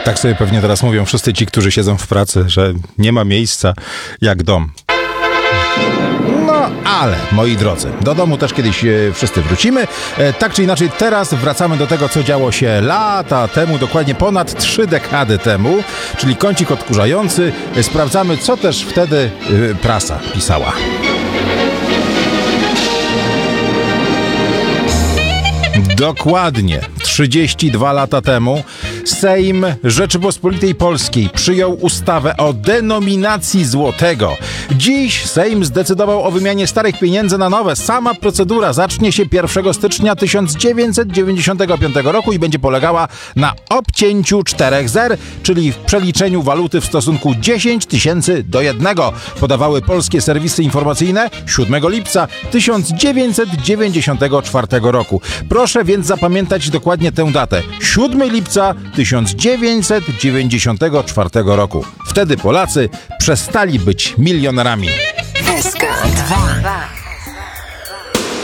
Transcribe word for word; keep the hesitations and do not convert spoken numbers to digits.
Tak sobie pewnie teraz mówią wszyscy ci, którzy siedzą w pracy, że nie ma miejsca jak dom. No, ale, moi drodzy, do domu też kiedyś e, wszyscy wrócimy. E, tak czy inaczej, teraz wracamy do tego, co działo się lata temu, dokładnie ponad trzy dekady temu, czyli kącik odkurzający. E, sprawdzamy, co też wtedy e, prasa pisała. Dokładnie trzydzieści dwa lata temu Sejm Rzeczypospolitej Polskiej przyjął ustawę o denominacji złotego. Dziś Sejm zdecydował o wymianie starych pieniędzy na nowe. Sama procedura zacznie się pierwszego stycznia tysiąc dziewięćset dziewięćdziesiątego piątego roku i będzie polegała na obcięciu czterech zer, czyli w przeliczeniu waluty w stosunku dziesięć tysięcy do jednego. Podawały polskie serwisy informacyjne siódmego lipca tysiąc dziewięćset dziewięćdziesiątego czwartego roku. Proszę więc zapamiętać dokładnie tę datę. siódmego lipca tysiąc dziewięćset dziewięćdziesiątego czwartego roku. Wtedy Polacy przestali być milionerami. S K dwa.